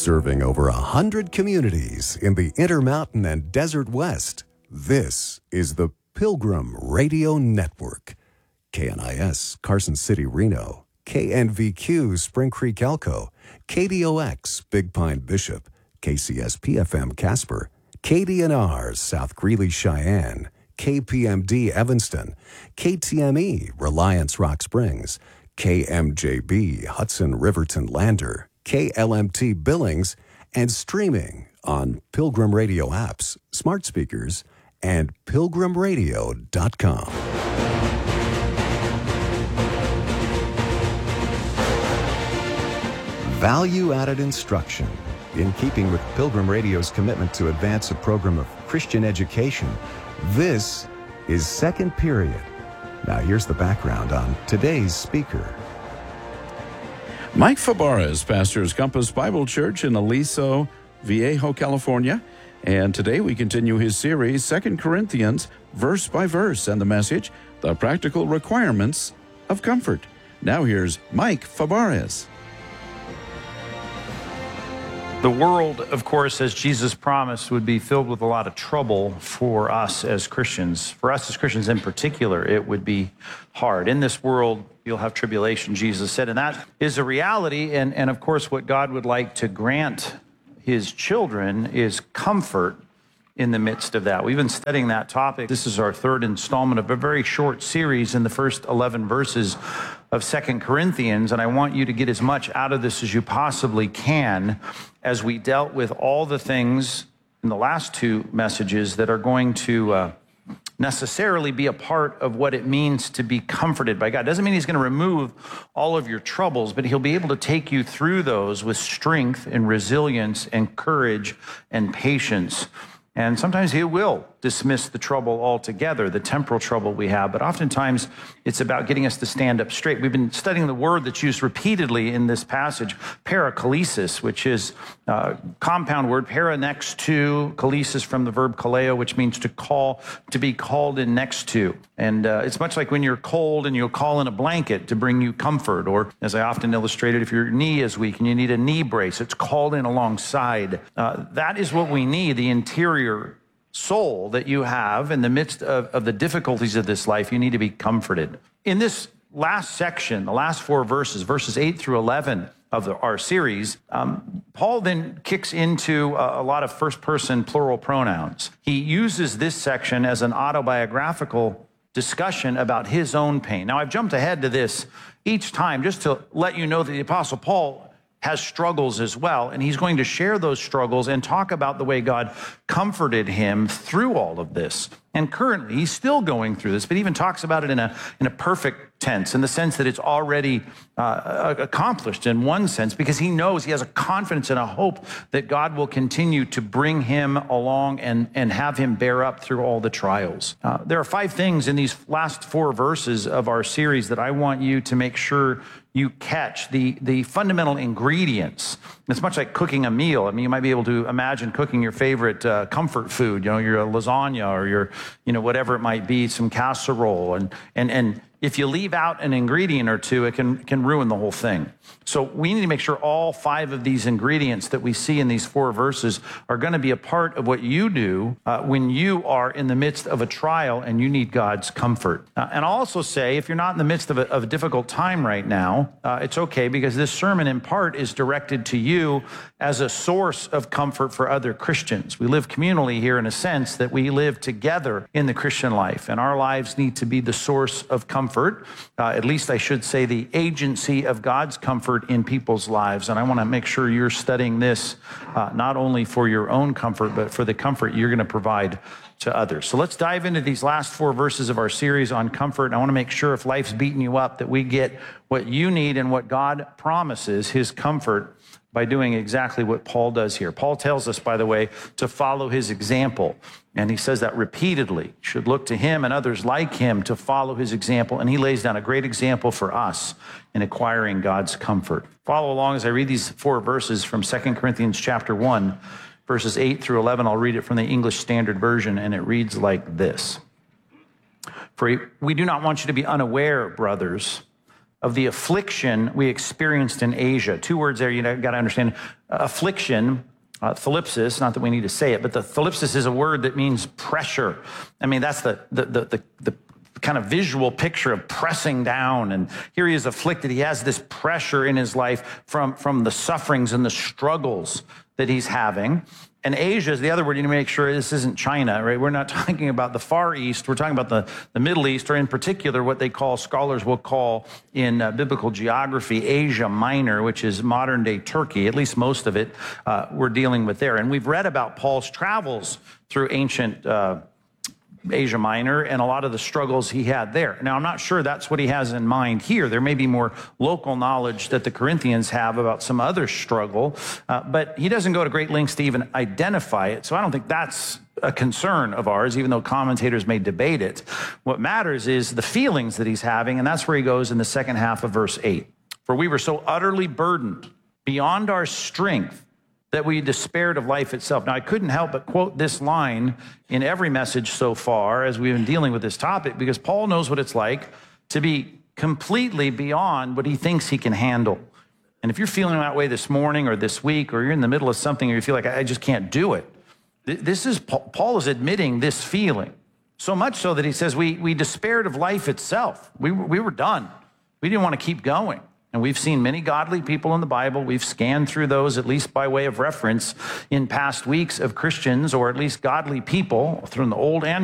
Serving over 100 communities in the Intermountain and Desert West, this is the Pilgrim Radio Network. KNIS, Carson City, Reno. KNVQ, Spring Creek, Elko. KDOX, Big Pine, Bishop. KCSP-FM, Casper. KDNR, South Greeley, Cheyenne. KPMD, Evanston. KTME, Reliance, Rock Springs. KMJB, Hudson, Riverton, Lander. KLMT, Billings, and streaming on Pilgrim Radio apps, smart speakers, and pilgrimradio.com. Value-added instruction. In keeping with Pilgrim Radio's commitment to advance a program of Christian education, this is Second Period. Now here's the background on today's speaker. Mike Fabarez pastors Compass Bible Church in Aliso Viejo, California. And today we continue his series, 2 Corinthians, verse by verse, and the message, The Practical Requirements of Comfort. Now here's Mike Fabarez. The world, of course, as Jesus promised, would be filled with a lot of trouble for us as Christians. For us as Christians in particular, it would be hard. In this world, you'll have tribulation, Jesus said, and that is a reality. And of course, what God would like to grant his children is comfort in the midst of that. We've been studying that topic. This is our third installment of a very short series in the first 11 verses of 2 Corinthians, and I want you to get as much out of this as you possibly can as we dealt with all the things in the last two messages that are going to necessarily be a part of what it means to be comforted by God. Doesn't mean he's going to remove all of your troubles, but he'll be able to take you through those with strength and resilience and courage and patience. And sometimes he will dismiss the trouble altogether, the temporal trouble we have, but oftentimes it's about getting us to stand up straight. We've been studying the word that's used repeatedly in this passage, parakalesis, which is a compound word, para next to, kalesis from the verb kaleo, which means to call, to be called in next to. And it's much like when you're cold and you'll call in a blanket to bring you comfort, or as I often illustrated, if your knee is weak and you need a knee brace, it's called in alongside. That is what we need, the interior soul that you have in the midst of the difficulties of this life. You need to be comforted. In this last section, the last four verses, verses 8 through 11 of our series, Paul then kicks into a lot of first-person plural pronouns. He uses this section as an autobiographical discussion about his own pain. Now, I've jumped ahead to this each time just to let you know that the Apostle Paul has struggles as well, and he's going to share those struggles and talk about the way God comforted him through all of this. And currently, he's still going through this, but even talks about it in a perfect tense, in the sense that it's already accomplished in one sense, because he knows, he has a confidence and a hope that God will continue to bring him along and have him bear up through all the trials. There are 5 things in these last 4 verses of our series that I want you to make sure you catch, the fundamental ingredients. It's much like cooking a meal. I mean, you might be able to imagine cooking your favorite comfort food, your lasagna or your, whatever it might be, some casserole. And if you leave out an ingredient or two, it can ruin the whole thing. So we need to make sure all 5 of these ingredients that we see in these 4 verses are going to be a part of what you do when you are in the midst of a trial and you need God's comfort. And I'll also say, if you're not in the midst of a difficult time right now, it's okay, because this sermon in part is directed to you as a source of comfort for other Christians. We live communally here in a sense that we live together in the Christian life, and our lives need to be the source of comfort, at least I should say the agency of God's comfort in people's lives. And I want to make sure you're studying this not only for your own comfort, but for the comfort you're going to provide to others. So let's dive into these last 4 verses of our series on comfort. And I want to make sure, if life's beating you up, that we get what you need and what God promises, his comfort, by doing exactly what Paul does here. Paul tells us, by the way, to follow his example. And he says that repeatedly. You should look to him and others like him to follow his example. And he lays down a great example for us in acquiring God's comfort. Follow along as I read these 4 verses from 2 Corinthians chapter 1, verses 8 through 11. I'll read it from the English Standard Version, and it reads like this. For we do not want you to be unaware, brothers, of the affliction we experienced in Asia. Two words there you got to understand. Affliction, thalipsis, not that we need to say it, but the thalipsis is a word that means pressure. I mean, that's the kind of visual picture of pressing down. And here he is afflicted. He has this pressure in his life from the sufferings and the struggles that he's having. And Asia is the other word. You need to make sure this isn't China, right? We're not talking about the Far East. We're talking about the Middle East, or in particular, what they call, scholars will call in biblical geography, Asia Minor, which is modern day Turkey. At least most of it we're dealing with there. And we've read about Paul's travels through ancient Asia Minor and a lot of the struggles he had there. Now, I'm not sure that's what he has in mind here. There may be more local knowledge that the Corinthians have about some other struggle, but he doesn't go to great lengths to even identify it. So I don't think that's a concern of ours, even though commentators may debate it. What matters is the feelings that he's having, and that's where he goes in the second half of verse 8. For we were so utterly burdened beyond our strength that we despaired of life itself. Now, I couldn't help but quote this line in every message so far as we've been dealing with this topic, because Paul knows what it's like to be completely beyond what he thinks he can handle. And if you're feeling that way this morning or this week, or you're in the middle of something or you feel like I just can't do it, this is Paul is admitting this feeling. So much so that he says we despaired of life itself. We were done. We didn't want to keep going. And we've seen many godly people in the Bible. We've scanned through those, at least by way of reference, in past weeks of Christians, or at least godly people, through the Old and